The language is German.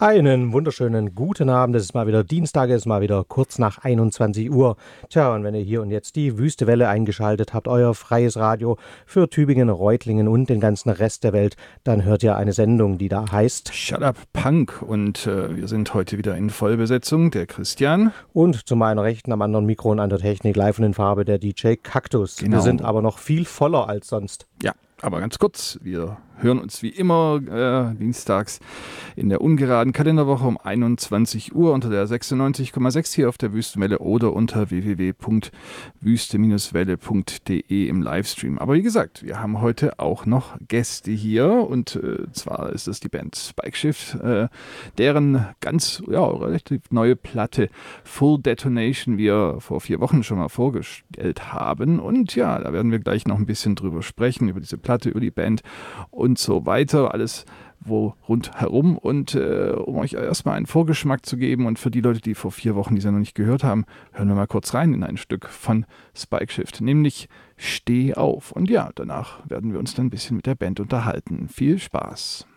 Einen wunderschönen guten Abend. Es ist mal wieder Dienstag, es ist mal wieder kurz nach 21 Uhr. Tja, und wenn ihr hier und jetzt die Wüste Welle eingeschaltet habt, euer freies Radio für Tübingen, Reutlingen und den ganzen Rest der Welt, dann hört ihr eine Sendung, die da heißt Shut Up Punk. Und wir sind heute wieder in Vollbesetzung. Der Christian. Und zu meiner Rechten am anderen Mikro und an der Technik live und in Farbe der DJ Kaktus. Genau. Wir sind aber noch viel voller als sonst. Ja, aber ganz kurz, wir hören uns wie immer dienstags in der ungeraden Kalenderwoche um 21 Uhr unter der 96,6 hier auf der Wüstenwelle oder unter www.wüste-welle.de im Livestream. Aber wie gesagt, wir haben heute auch noch Gäste hier und zwar ist das die Band Spikeshift, deren ganz relativ neue Platte Full Detonation wir vor 4 Wochen schon mal vorgestellt haben. Und ja, da werden wir gleich noch ein bisschen drüber sprechen, über diese Platte, über die Band und so weiter, alles wo rundherum. Und um euch erstmal einen Vorgeschmack zu geben und für die Leute, die vor 4 Wochen diese noch nicht gehört haben, hören wir mal kurz rein in ein Stück von Spikeshift, nämlich Steh auf. Und ja, danach werden wir uns dann ein bisschen mit der Band unterhalten. Viel Spaß!